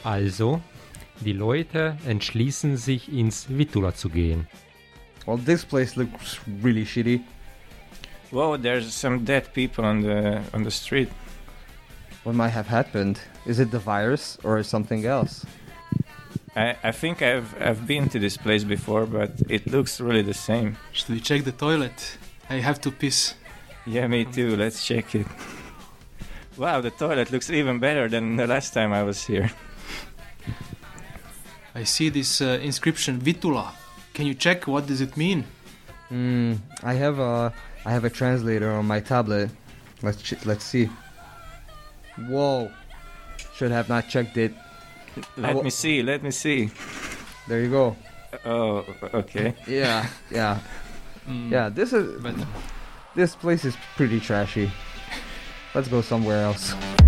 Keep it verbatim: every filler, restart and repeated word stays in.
Also, die Leute entschließen sich, ins Vitula zu gehen. Well, this place looks really shitty. Whoa, there's some dead people on the on the street. What might have happened? Is it the virus or something else? I, I think I've I've been to this place before, but it looks really the same. Should we check the toilet? I have to piss. Yeah, me too. Let's check it. Wow, the toilet looks even better than the last time I was here. I see this uh, inscription Vitula. Can you check what does it mean? Hmm. I have a I have a translator on my tablet. Let's ch- let's see. Whoa. Should have not checked it. Let Well- me see. Let me see. There you go. Oh, okay. Yeah. Yeah. Mm, Yeah. This is Better. this place is pretty trashy. Let's go somewhere else.